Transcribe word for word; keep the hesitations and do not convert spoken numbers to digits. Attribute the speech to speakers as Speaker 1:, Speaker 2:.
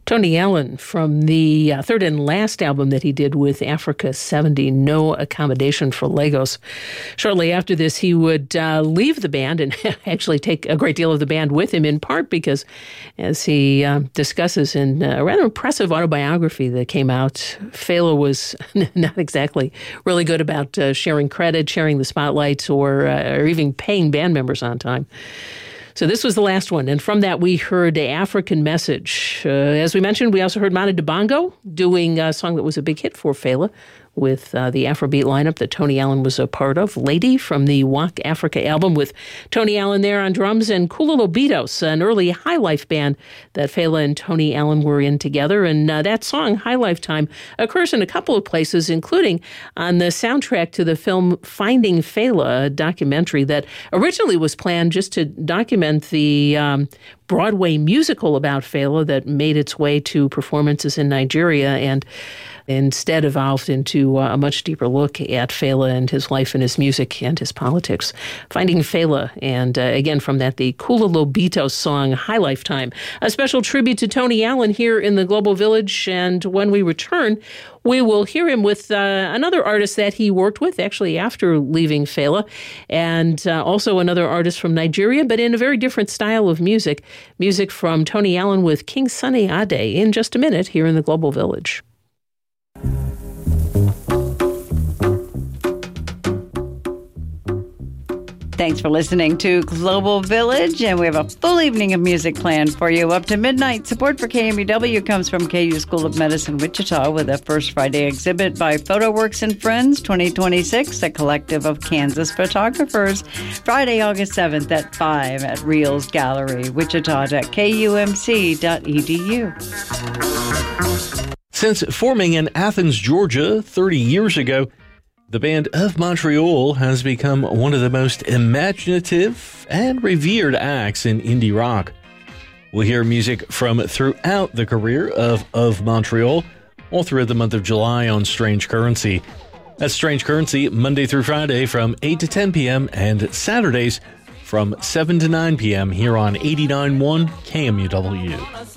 Speaker 1: Tony Allen from the uh, third and last album that he did with Africa seventy, No Accommodation for Lagos. Shortly after this, he would uh, leave the band and actually take a great deal of the band with him, in part because, as he uh, discusses in a rather impressive autobiography that came out, Fela was not exactly really good about uh, sharing credit, sharing the spotlight, or, uh, or even paying band members on time. So this was the last one. And from that, we heard African Message. Uh, as we mentioned, we also heard Manu Dibango doing a song that was a big hit for Fela with uh, the Afrobeat lineup that Tony Allen was a part of. Lady from the Walk Africa album with Tony Allen there on drums, and Kula Lobitos, an early High Life band that Fela and Tony Allen were in together. And uh, that song, High Lifetime, occurs in a couple of places, including on the soundtrack to the film Finding Fela, a documentary that originally was planned just to document the um, Broadway musical about Fela that made its way to performances in Nigeria, and instead evolved into uh, a much deeper look at Fela and his life and his music and his politics. Finding Fela, and uh, again from that, the Kula Lobitos song, High Lifetime. A special tribute to Tony Allen here in the Global Village, and when we return, we will hear him with uh, another artist that he worked with, actually after leaving Fela, and uh, also another artist from Nigeria, but in a very different style of music. Music from Tony Allen with King Sunny Ade in just a minute here in the Global Village.
Speaker 2: Thanks for listening to Global Village, and we have a full evening of music planned for you up to midnight. Support for K M U W comes from K U School of Medicine, Wichita, with a First Friday exhibit by PhotoWorks and Friends twenty twenty-six, a collective of Kansas photographers. Friday, August seventh at five at Reels Gallery, Wichita at K U M C dot E D U.
Speaker 3: Since forming in Athens, Georgia thirty years ago, the Band of Montreal has become one of the most imaginative and revered acts in indie rock. We'll hear music from throughout the career of Of Montreal, all throughout the month of July on Strange Currency. That's Strange Currency, Monday through Friday from eight to ten p.m. and Saturdays from seven to nine p.m. here on eighty-nine point one K M U W.